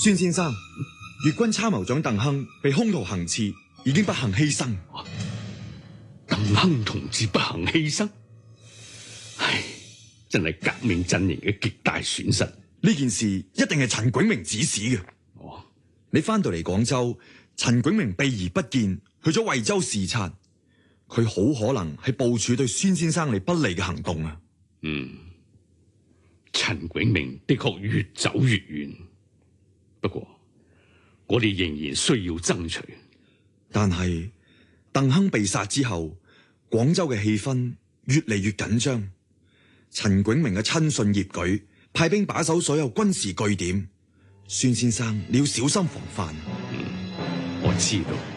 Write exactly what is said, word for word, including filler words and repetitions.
孫先生，粵軍參謀長鄧亨被兇徒行刺，已經不幸犧牲。 鄧亨同志不幸犧牲，唉，真係革命陣營嘅極大損失。 呢件事一定係陳炯明指使嘅。 哦， 你翻到嚟廣州，陳炯明避而不見，去咗惠州視察，佢好可能係部署對孫先生你不利嘅行動啊。 嗯，陳炯明的確越走越遠，不過我哋仍然需要爭取。 但係鄧亨被殺之後，廣州嘅氣氛越嚟越緊張。陳炯明嘅親信葉舉派兵把守所有軍事據點，孫先生你要小心防範。 嗯，我知道。